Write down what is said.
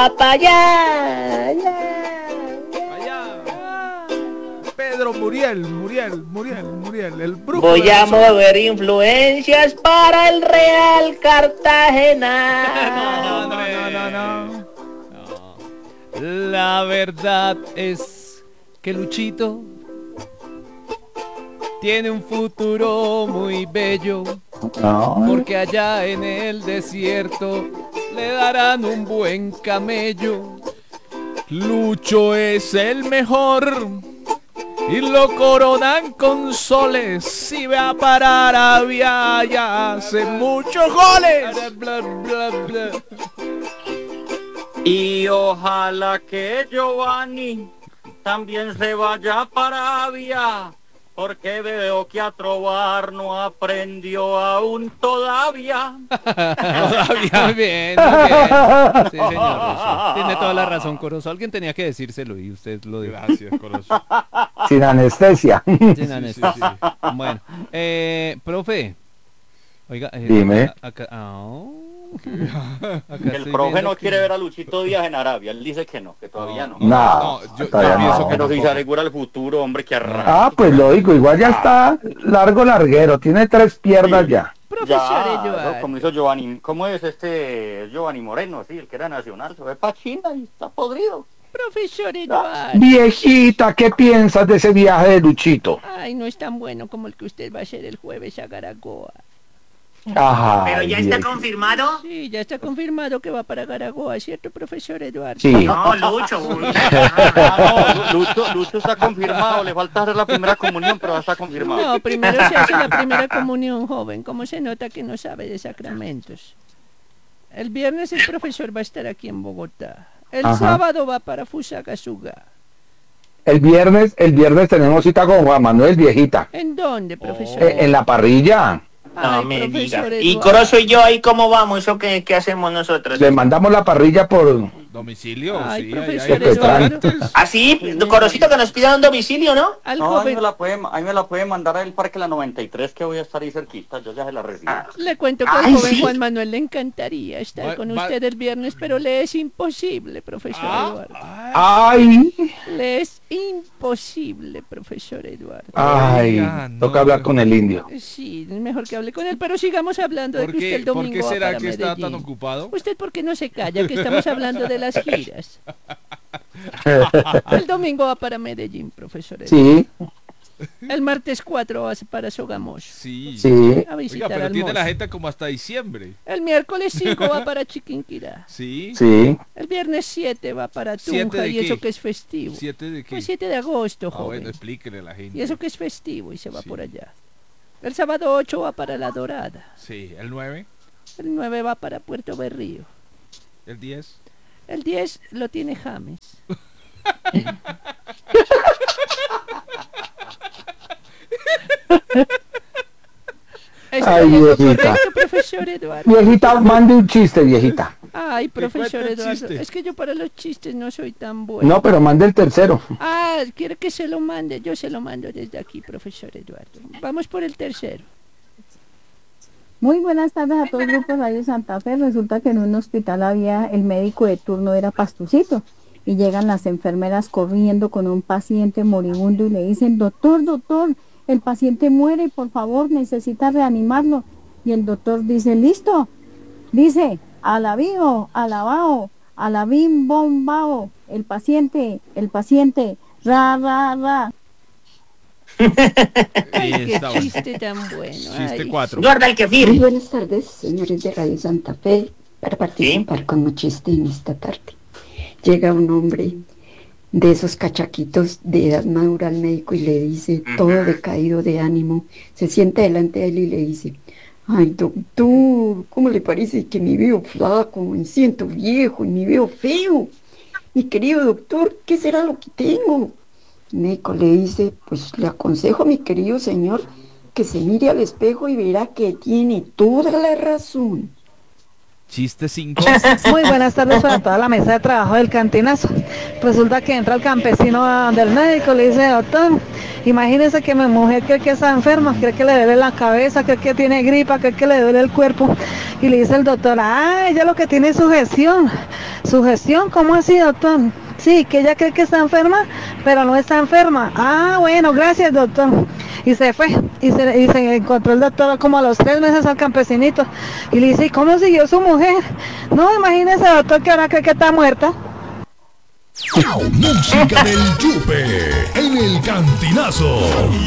va para allá. Allá. Pedro Muriel, el brujo. Voy a mover influencias para el Real Cartagena. No. La verdad es que Luchito tiene un futuro muy bello, porque allá en el desierto le darán un buen camello. Lucho es el mejor y lo coronan con soles. Si va a parar Arabia ya hace muchos goles. Bla, bla, bla. Y ojalá que Giovanni también se vaya para Arabia, porque veo que a trobar no aprendió aún todavía. Todavía muy bien. Sí, señor Rosso. Tiene toda la razón, Corozo. Alguien tenía que decírselo y usted lo dijo. Gracias, Corozo. Sin anestesia. Sin anestesia. Bueno, profe. Oiga, dime. Acá El profe no quiere ver a Luchito Díaz en Arabia. Él dice que no, que todavía no. Yo todavía pienso no. que Pero si se asegura el futuro, hombre, que arranca. Pues lógico, igual ya está larguero, tiene 3 piernas ya. Ya, como hizo Giovanni, ¿cómo es Giovanni Moreno? Sí, el que era nacional, se fue para China y está podrido. Profesor Eduardo. Viejita, ¿qué piensas de ese viaje de Luchito? Ay, no es tan bueno como el que usted va a hacer el jueves a Garagoa. Ajá. ¿Pero ya está confirmado? Sí, ya está confirmado que va para Garagoa, ¿cierto, profesor Eduardo? Sí. No, Lucho. Lucho está confirmado, le falta hacer la primera comunión, pero ya está confirmado. No, primero se hace la primera comunión, joven. ¿Cómo se nota que no sabe de sacramentos? El viernes el profesor va a estar aquí en Bogotá. El sábado va para Fusagasugá. El viernes tenemos cita con Juan Manuel, viejita. ¿En dónde, profesor? En la parrilla. No me diga. Y Corozo y yo ahí, ¿cómo vamos? ¿Eso qué hacemos nosotros? Le mandamos la parrilla por domicilio. Ay, sí, profesor hay Eduardo. Así, Corocito, que nos pida un domicilio, ¿no? Al No, joven, ahí me la puede mandar al Parque La 93, que voy a estar ahí cerquita, yo ya se la recibo. le cuento que al Ay, joven sí. Juan Manuel le encantaría estar con usted el viernes, pero le es imposible, profesor Eduardo. Ay, Le es imposible, profesor Eduardo. Oiga, toca no. hablar con el indio. Sí, es mejor que hable con él, pero sigamos hablando de que usted el ¿Por domingo qué va será para que está tan Medellín. ocupado? ¿Usted por qué no se calla? Que estamos hablando de las giras. El domingo va para Medellín, profesor Eduardo. Sí, El martes 4 va para Sogamoso. Sí. sí. A visitar Oiga, pero al tiene la mozo. gente como hasta diciembre. El miércoles 5 va para Chiquinquirá. Sí. Sí. El viernes 7 va para ¿Siete Tunja de y qué? eso que es festivo. ¿7 de qué? Pues 7 de agosto, Bueno, joven. explíquele a la gente. Y eso que es festivo y se va Sí. por allá. El sábado 8 va para La Dorada. Sí, el 9, El 9 va para Puerto Berrío. el 10. El 10 lo tiene James. Ay, lo viejita. correcto, profesor Eduardo. Viejita, mande un chiste, viejita. Ay, profesor cuente el Eduardo. chiste. Es que yo para los chistes no soy tan bueno. No, pero mande el tercero. Ah, quiere que se lo mande. Yo se lo mando desde aquí, profesor Eduardo. Vamos por el tercero. Muy buenas tardes a todo el grupo Radio Santa Fe. Resulta que en un hospital había el médico de turno era Pastucito y llegan las enfermeras corriendo con un paciente moribundo y le dicen, doctor, el paciente muere, por favor, necesita reanimarlo. Y el doctor dice, listo, dice, alabío, alabao, alabim, bombao, el paciente, ra, ra, ra. Ay, qué está bueno. chiste tan bueno. Chiste Ay. 4. Guarda el kefir. Muy buenas tardes, señores de Radio Santa Fe, para participar con un chiste en esta tarde. Llega un hombre de esos cachaquitos de edad madura al médico y le dice, todo decaído de ánimo, se sienta delante de él y le dice, ay doctor, ¿cómo le parece que me veo flaco, me siento viejo y me veo feo? Mi querido doctor, ¿qué será lo que tengo? El médico le dice, pues le aconsejo, mi querido señor, que se mire al espejo y verá que tiene toda la razón. Chiste 5. Muy buenas tardes para toda la mesa de trabajo del Cantinazo. Resulta que entra el campesino a donde el médico le dice, doctor, imagínese que mi mujer cree que está enferma, cree que le duele la cabeza, cree que tiene gripa, cree que le duele el cuerpo. Y le dice el doctor, ella lo que tiene es sugestión. ¿Sugestión? ¿Cómo así, doctor? Sí, que ella cree que está enferma, pero no está enferma. Bueno, gracias, doctor. Y se fue, y se encontró el doctor como a los 3 meses al campesinito. Y le dice, ¿y cómo siguió su mujer? No, imagínese, doctor, que ahora cree que está muerta. Música del Yupe en el Cantinazo.